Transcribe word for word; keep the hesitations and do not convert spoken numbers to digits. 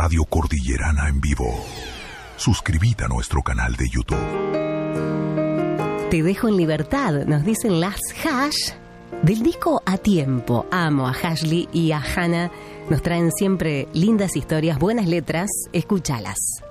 Radio Cordillerana en vivo. Suscríbete a nuestro canal de YouTube. Te dejo en libertad, nos dicen las Hash. Del disco A Tiempo, amo a Ashley y a Hannah. Nos traen siempre lindas historias, buenas letras. Escúchalas.